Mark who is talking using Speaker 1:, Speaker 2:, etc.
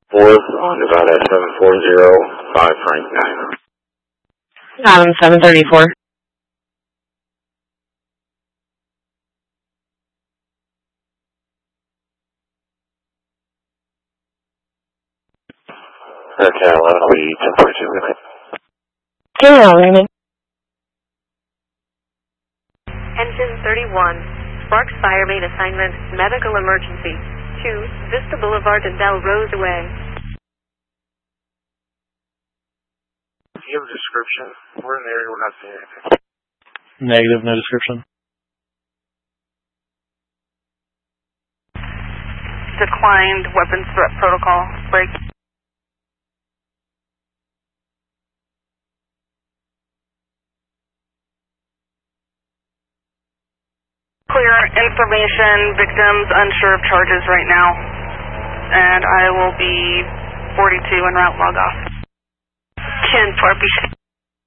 Speaker 1: 4th on Nevada 7405 Frank 9.
Speaker 2: Adam 734.
Speaker 1: Okay, I'll be 1042 minute.
Speaker 2: KL Raymond.
Speaker 3: Engine 31, Sparks Fire Main Assignment, Medical Emergency, 2, Vista Boulevard and Bell Rose Away.
Speaker 1: Do you have a description? We're in the area, we're not seeing anything.
Speaker 4: Negative, no description.
Speaker 5: Declined weapons threat protocol. Break. Clear information, victims unsure of charges right now. And I will be 42 en route log off.
Speaker 3: 10-4.